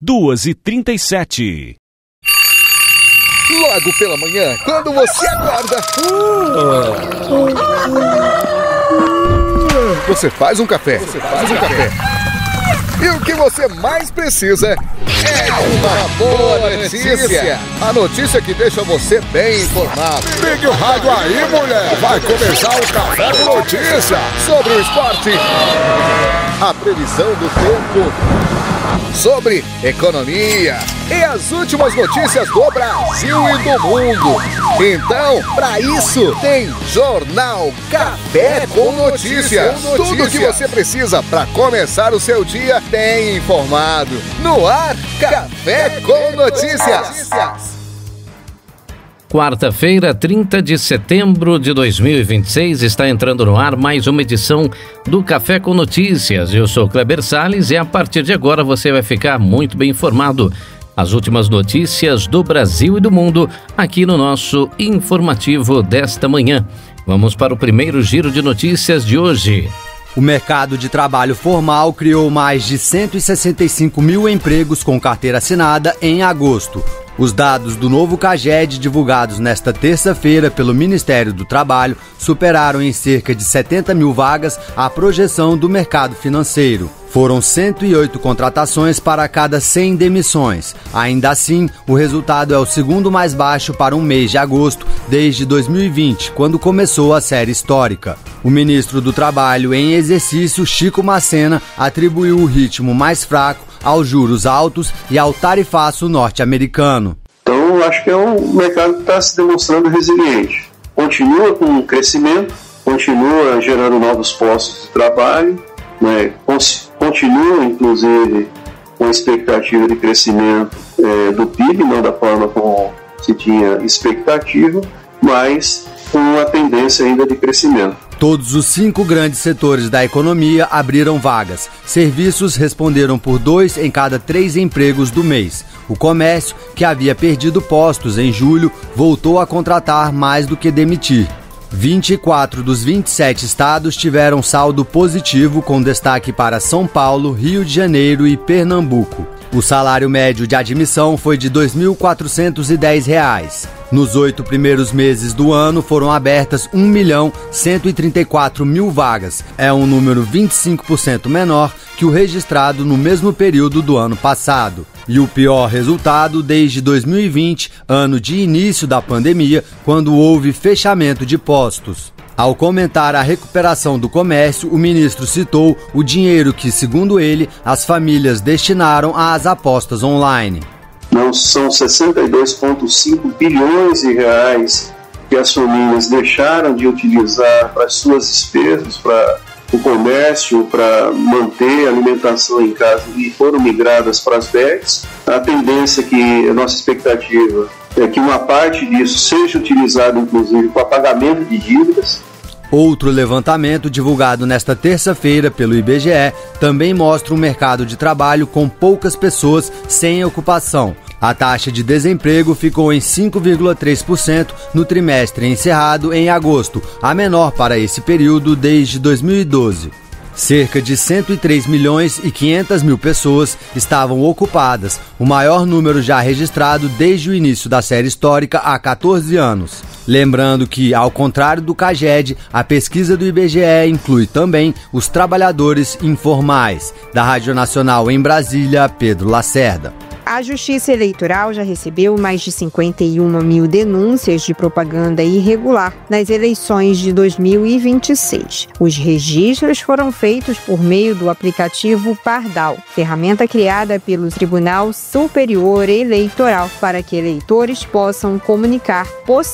2h37. Logo pela manhã, quando você acorda, você faz um café. E o que você mais precisa é de uma boa notícia. A notícia que deixa você bem informado. Ligue o rádio aí, mulher. Vai começar o Café com Notícia. Sobre o esporte, a previsão do tempo, sobre economia e as últimas notícias do Brasil e do mundo. Então, para isso, tem Jornal Café com Notícias. Tudo o que você precisa para começar o seu dia bem informado. No ar, Café com Notícias. Quarta-feira, 30 de setembro de 2026, está entrando no ar mais uma edição do Café com Notícias. Eu sou Kleber Salles e a partir de agora você vai ficar muito bem informado. As últimas notícias do Brasil e do mundo aqui no nosso informativo desta manhã. Vamos para o primeiro giro de notícias de hoje. O mercado de trabalho formal criou mais de 165 mil empregos com carteira assinada em agosto. Os dados do novo CAGED, divulgados nesta terça-feira pelo Ministério do Trabalho, superaram em cerca de 70 mil vagas a projeção do mercado financeiro. Foram 108 contratações para cada 100 demissões. Ainda assim, o resultado é o segundo mais baixo para um mês de agosto desde 2020, quando começou a série histórica. O ministro do Trabalho em exercício, Chico Massena, atribuiu o ritmo mais fraco aos juros altos e ao tarifaço norte-americano. Então, eu acho que é um mercado que está se demonstrando resiliente. Continua com crescimento, continua gerando novos postos de trabalho, né? Continua, inclusive, com expectativa de crescimento do PIB, não da forma como se tinha expectativa, mas com uma tendência ainda de crescimento. Todos os 5 grandes setores da economia abriram vagas. Serviços responderam por 2 em cada 3 empregos do mês. O comércio, que havia perdido postos em julho, voltou a contratar mais do que demitir. 24 dos 27 estados tiveram saldo positivo, com destaque para São Paulo, Rio de Janeiro e Pernambuco. O salário médio de admissão foi de R$ 2.410. Nos 8 primeiros meses do ano foram abertas 1.134.000 vagas. É um número 25% menor que o registrado no mesmo período do ano passado. E o pior resultado desde 2020, ano de início da pandemia, quando houve fechamento de postos. Ao comentar a recuperação do comércio, o ministro citou o dinheiro que, segundo ele, as famílias destinaram às apostas online. Não são 62,5 bilhões de reais que as famílias deixaram de utilizar para as suas despesas, para o comércio, para manter a alimentação em casa, e foram migradas para as bets. A tendência que a nossa expectativa é que uma parte disso seja utilizada, inclusive, para pagamento de dívidas. Outro levantamento divulgado nesta terça-feira pelo IBGE também mostra um mercado de trabalho com poucas pessoas sem ocupação. A taxa de desemprego ficou em 5,3% no trimestre encerrado em agosto, a menor para esse período desde 2012. Cerca de 103 milhões e 500 mil pessoas estavam ocupadas, o maior número já registrado desde o início da série histórica há 14 anos. Lembrando que, ao contrário do CAGED, a pesquisa do IBGE inclui também os trabalhadores informais. Da Rádio Nacional em Brasília, Pedro Lacerda. A Justiça Eleitoral já recebeu mais de 51 mil denúncias de propaganda irregular nas eleições de 2026. Os registros foram feitos por meio do aplicativo Pardal, ferramenta criada pelo Tribunal Superior Eleitoral para que eleitores possam comunicar